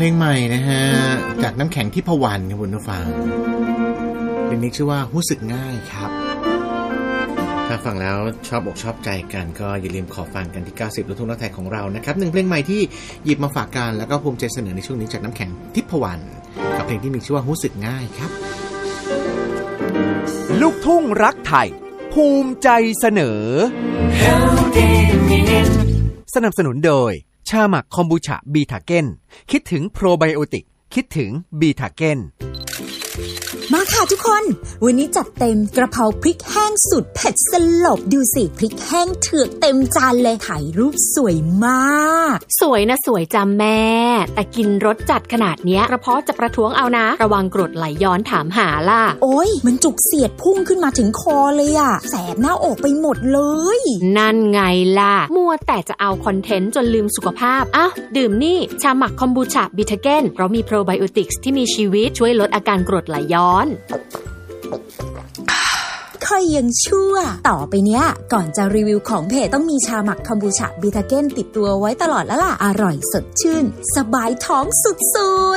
เพลงใหม่นะฮะจากน้ำแข็งที่พวันครับคุณผู้ฟังเพลงนี้ชื่อว่ารู้สึกง่ายครับถ้าฟังแล้วชอบอกชอบใจกันก็อย่าลืมขอฟังกันที่90ลูกทุ่งรักไทยของเรานะครับ1เพลงใหม่ที่หยิบมาฝากกันแล้วก็ภูมิใจเสนอในช่วงนี้จากน้ำแข็งทิพวรรณกับเพลงที่มีชื่อว่ารู้สึกง่ายครับลูกทุ่งรักไทยภูมิใจเสนอสนับสนุนโดยชาหมักคอมบูชาบีทาเก้นคิดถึงโปรไบโอติกคิดถึงบีทาเก้นมาค่ะทุกคนวันนี้จัดเต็มกระเพราพริกแห้งสุดเผ็ดสลบดูสิพริกแห้งเถือกเต็มจานเลยถ่ายรูปสวยมากสวยนะสวยจ้าแม่แต่กินรสจัดขนาดเนี้ยกระเพาะจะประท้วงเอานะระวังกรดไหลย้อนถามหาล่ะโอ๊ยมันจุกเสียดพุ่งขึ้นมาถึงคอเลยอะแสบหน้าอกไปหมดเลยนั่นไงล่ะมัวแต่จะเอาคอนเทนต์จนลืมสุขภาพอ้าวดื่มนี่ชาหมักคอมบูชาบิทาเก้นเพราะมีโปรไบโอติกส์ที่มีชีวิตช่วยลดอาการกรดไหลย้อนค่อยยังชั่วต่อไปเนี้ยก่อนจะรีวิวของเพจต้องมีชาหมักคอมบูชาบิทาเก้นติดตัวไว้ตลอดแล้วล่ะอร่อยสดชื่นสบายท้องสุด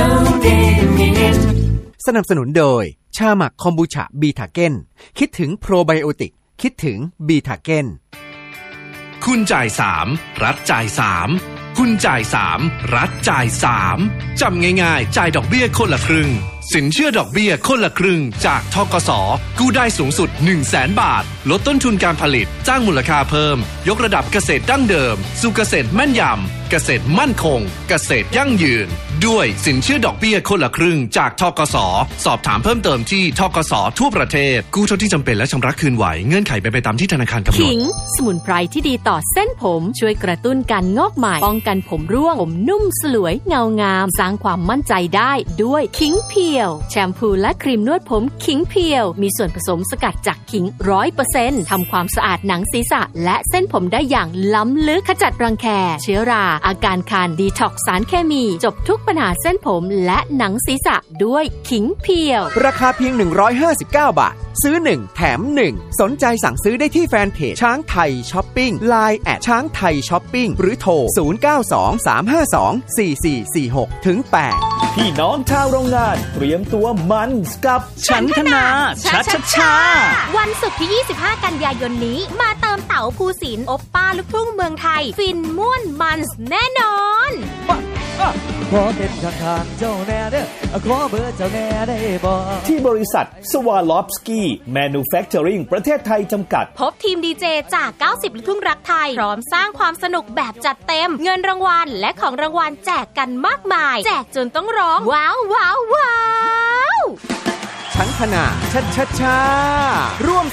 ๆสนับสนุนโดยชาหมักคอมบูชาบิทาเก้นคิดถึงโปรไบโอติกคิดถึงบิทาเก้นคุณจ่าย3รัฐจ่าย3คุณจ่าย3รัฐจ่าย3จำง่ายๆจ่ายดอกเบี้ยคนละครึ่งสินเชื่อดอกเบี้ยคนละครึ่งจากธกส.กู้ได้สูงสุด 100,000 บาทลดต้นทุนการผลิตสร้างมูลค่าเพิ่มยกระดับเกษตรดั้งเดิมสู่เกษตรแม่นยำเกษตรมั่นคงเกษตรยั่งยืนด้วยสินเชื่อดอกเบี้ยคนละครึ่งจากธกส.สอบถามเพิ่มเติมที่ธกส.ทั่วประเทศกู้เท่าที่จำเป็นและชำระคืนไหวเงื่อนไขเป็นไปตามที่ธนาคารกำหนดขิงสมุนไพรที่ดีต่อเส้นผมช่วยกระตุ้นการงอกใหม่ป้องกันผมร่วงผมนุ่มสลวยเงางามสร้างความมั่นใจได้ด้วยขิงเพียวแชมพูและครีมนวดผมขิงเพียวมีส่วนผสมสกัดจากขิง 100% ทำความสะอาดหนังศีรษะและเส้นผมได้อย่างล้ำลึกขจัดรังแคเชื้อราอาการคันดีท็อกซ์สารเคมีจบทุกปัญหาเส้นผมและหนังศีรษะด้วยขิงเพียวราคาเพียง159 บาทซื้อ1แถม1สนใจสั่งซื้อได้ที่แฟนเพจช้างไทยช้อปปิ้ง LINE แอดช้างไทยช้อปปิ้งหรือโทร0923524446ถึง8 พี่น้องชาวโรงงานเตรียมตัวมันกับฉันทนาชาวันศุกร์ที่25กันยายนนี้มาเติมเต๋าภูสินทร์โอปป้าลูกทุ่งเมืองไทยฟินม่วนมันแน่นอนขอเป็นข้างๆเจ้าแน่เด้อขอเบอร์เจ้าแน่ได้บ่ที่บริษัทสวาลอฟสกี้แมนูแฟคเจอริงประเทศไทยจำกัดพบทีมดีเจจาก90ลูกทุ่งรักไทยพร้อมสร้างความสนุกแบบจัดเต็มเงินรางวัลและของรางวัลแจกกันมากมายแจกจนต้องร้องว้าวว้าวว้าวฉันทนาชาร่วม